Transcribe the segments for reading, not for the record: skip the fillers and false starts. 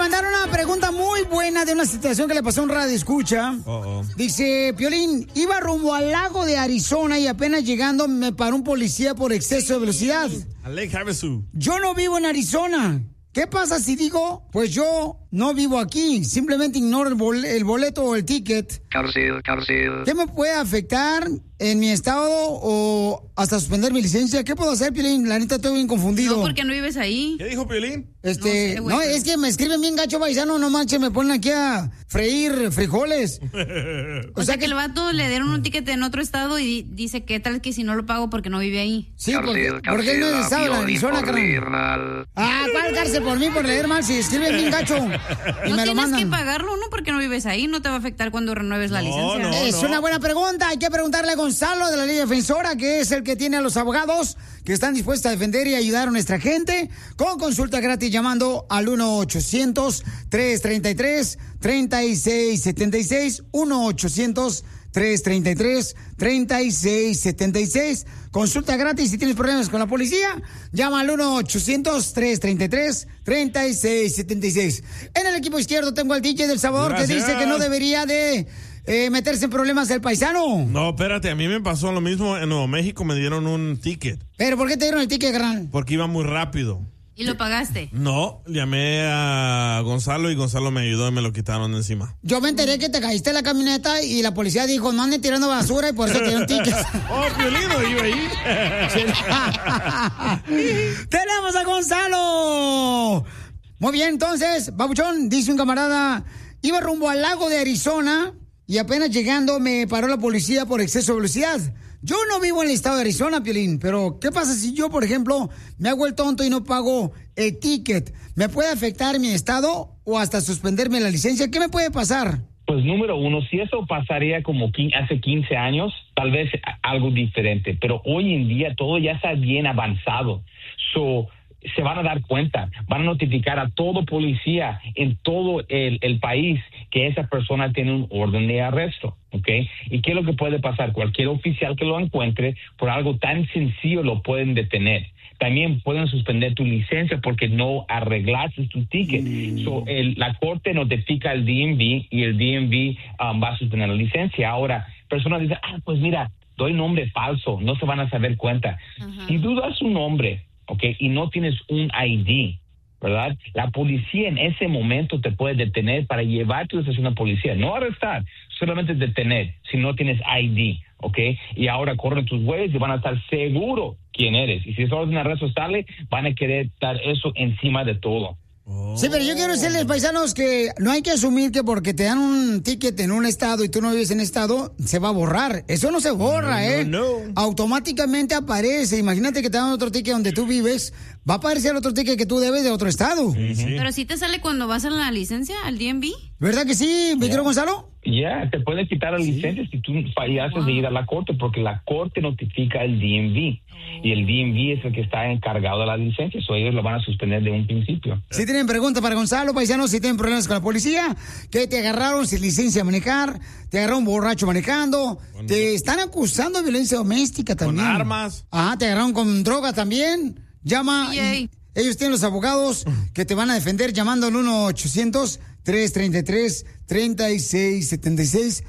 mandaron una pregunta muy buena de una situación que le pasó a un radioescucha. Dice, Piolín, iba rumbo al lago de Arizona y apenas llegando me paró un policía por exceso de velocidad. A Lake Havasu. Yo no vivo en Arizona. ¿Qué pasa si digo, pues yo no vivo aquí? Simplemente ignoro el boleto o el ticket. Cárcel. ¿Qué me puede afectar en mi estado o hasta suspender mi licencia? ¿Qué puedo hacer, Piolín? La neta, estoy bien confundido. No, porque no vives ahí. ¿Qué dijo Piolín? No, es que me escriben bien gacho, paisano, no manches, me ponen aquí a freír frijoles. O sea que el vato le dieron un ticket en otro estado y dice que tal que si no lo pago porque no vive ahí. Sí, porque él no es de estado, la Arizona, carnal. ¿Cuál cárcel por mí por leer mal? Si escriben bien gacho y no me lo mandan. Tienes que pagarlo, ¿no? Porque no vives ahí, no te va a afectar cuando renueves la licencia. Es una buena pregunta, hay que preguntarle a Gonzalo de la Liga Defensora, que es el que tiene a los abogados que están dispuestos a defender y ayudar a nuestra gente, con consulta gratis llamando al 1-800-333-3676, 1-800-333-3676. Consulta gratis. Si tienes problemas con la policía, llama al 1-800-333-3676. En el equipo izquierdo tengo al DJ del Salvador. Gracias. Que dice que no debería de meterse en problemas el paisano. No, espérate, a mí me pasó lo mismo. En Nuevo México me dieron un ticket. ¿Pero por qué te dieron el ticket, gran? Porque iba muy rápido. ¿Y lo pagaste? No, llamé a Gonzalo y Gonzalo me ayudó y me lo quitaron de encima. Yo me enteré que te caíste en la camioneta y la policía dijo, no anden tirando basura y por eso te dieron ticket. ¡Oh, Piolino, iba ahí! ¡Tenemos a Gonzalo! Muy bien, entonces, babuchón, dice un camarada, iba rumbo al lago de Arizona y apenas llegando me paró la policía por exceso de velocidad. Yo no vivo en el estado de Arizona, Piolín, pero ¿qué pasa si yo, por ejemplo, me hago el tonto y no pago el ticket? ¿Me puede afectar mi estado o hasta suspenderme la licencia? ¿Qué me puede pasar? Pues número uno, si eso pasaría como hace 15 años, tal vez algo diferente, pero hoy en día todo ya está bien avanzado. Se van a dar cuenta, van a notificar a todo policía en todo el país que esa persona tiene un orden de arresto, ¿ok? ¿Y qué es lo que puede pasar? Cualquier oficial que lo encuentre por algo tan sencillo lo pueden detener. También pueden suspender tu licencia porque no arreglaste tu ticket. La corte notifica al DMV y el DMV va a suspender la licencia. Ahora, personas dicen, pues mira, doy nombre falso, no se van a saber cuenta. Si tú das un nombre, okay, y no tienes un ID, ¿verdad? La policía en ese momento te puede detener para llevarte a la estación de policía, no arrestar, solamente detener si no tienes ID, ¿ok? Y ahora corren tus huellas y van a estar seguros quién eres. Y si es orden de arresto sale, van a querer dar eso encima de todo. Sí, pero yo quiero decirles, paisanos, que no hay que asumir que porque te dan un ticket en un estado y tú no vives en estado, se va a borrar. Eso no se borra, No. Automáticamente aparece. Imagínate que te dan otro ticket donde tú vives, va a aparecer el otro ticket que tú debes de otro estado. Sí. Pero sí te sale cuando vas a la licencia, al DMV. ¿Verdad que sí, mi querido Gonzalo? Te pueden quitar la licencia si tú fallaste de ir a la corte, porque la corte notifica al DMV. Y el DMV es el que está encargado de la licencia, ellos lo van a suspender de un principio. Si tienen preguntas para Gonzalo, paisanos, si tienen problemas con la policía, que te agarraron sin licencia de manejar, te agarraron borracho manejando, te están acusando de violencia doméstica también. Con armas. Te agarraron con droga también. Llama. Ellos tienen los abogados que te van a defender llamando al 1-800-333-3676.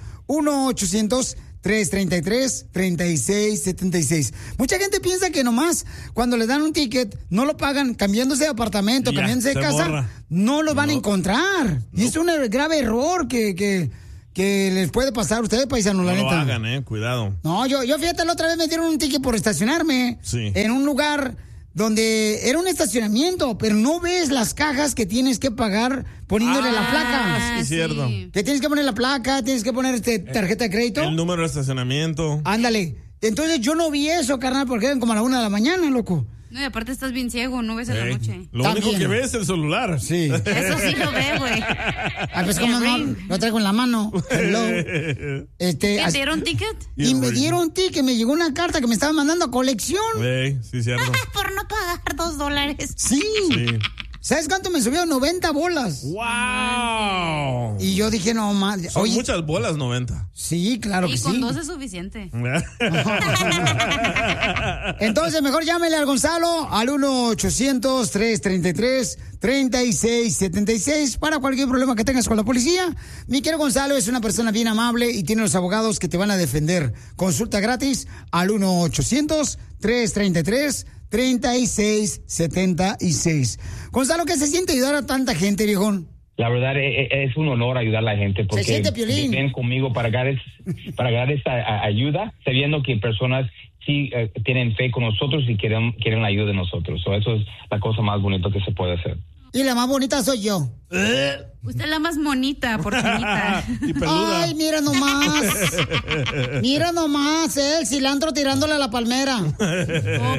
1-800-333-3676. Mucha gente piensa que nomás cuando le dan un ticket no lo pagan cambiándose de apartamento, cambiándose de casa, borra. No lo van a encontrar. Y es un grave error que les puede pasar a ustedes, paisanos, la neta. No lo hagan, cuidado. No, yo fíjate, la otra vez me dieron un ticket por estacionarme en un lugar donde era un estacionamiento, pero no ves las cajas que tienes que pagar poniéndole la placa. Sí, cierto. Que tienes que poner la placa, tienes que poner tarjeta de crédito. El número de estacionamiento. Ándale. Entonces yo no vi eso, carnal, porque eran como a la 1 de la mañana, loco. No, y aparte estás bien ciego, no ves en la noche. Lo único que ves es el celular. Sí. Eso sí lo ve, güey. Pues como no, lo traigo en la mano. ¿Te dieron ticket? Y me dieron ticket, me llegó una carta que me estaban mandando a colección. Sí, cierto. Por no pagar $2. Sí. ¿Sabes cuánto me subió? 90 bolas. ¡Wow! Y yo dije, no, más. Son muchas bolas, 90. Sí, claro que sí. Y con 2 es suficiente. Entonces, mejor llámele al Gonzalo al 1-800-333-3676 para cualquier problema que tengas con la policía. Mi querido Gonzalo es una persona bien amable y tiene los abogados que te van a defender. Consulta gratis al 1-800-333-3676. Gonzalo, ¿qué se siente ayudar a tanta gente, viejón? La verdad es un honor ayudar a la gente porque vienen conmigo para dar esta ayuda, sabiendo que personas sí tienen fe con nosotros y quieren la ayuda de nosotros. Eso es la cosa más bonita que se puede hacer. Y la más bonita soy yo. Usted es la más monita, porquinita. Y peluda. Ay, mira nomás. Mira nomás, el cilantro tirándole a la palmera.